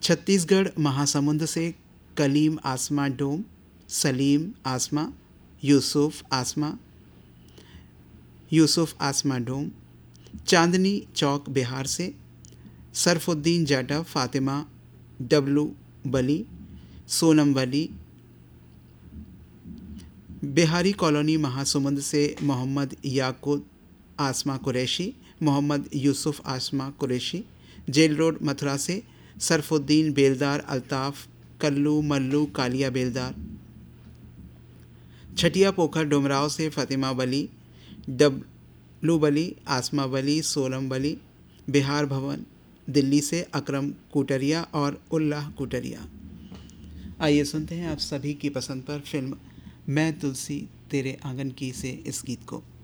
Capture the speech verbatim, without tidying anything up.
छत्तीसगढ़ महासमुंद से कलीम आसमा डोम, सलीम आसमा, यूसुफ आसमा, यूसुफ आसमा डोम। चांदनी चौक बिहार से सरफुद्दीन जाटव, फातिमा डब्लू बली, सोनम वली। बिहारी कॉलोनी महासमुंद से मोहम्मद याकूब आसमा कुरैशी, मोहम्मद यूसुफ आसमा कुरैशी। जेल रोड मथुरा से सरफुद्दीन बेलदार, अल्ताफ़, कल्लू मल्लू कालिया बेलदार। छटिया पोखर डुमराव से फ़ातिमा वली, डब्लू वली, आसमा वली, सोनम वली। बिहार भवन दिल्ली से अकरम कुटरिया और उल्लाह कुटरिया। आइए सुनते हैं आप सभी की पसंद पर फिल्म मैं तुलसी तेरे आंगन की से इस गीत को।